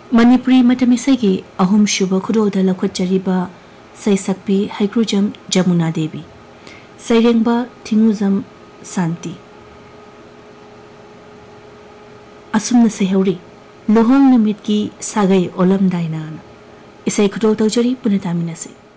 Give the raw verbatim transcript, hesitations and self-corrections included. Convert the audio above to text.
मणिपुरी मतमिसई की अहुम शुभ खुदोदा लखोचरीबा सैसक्पी हैग्रुजम जमुना देवी सैरेंबा थिंगुजम शांति असुमन सेहौरी लोहंग नमित की सागई ओलम दाइना इसै खुदो तौजरी पुनतामिनसी।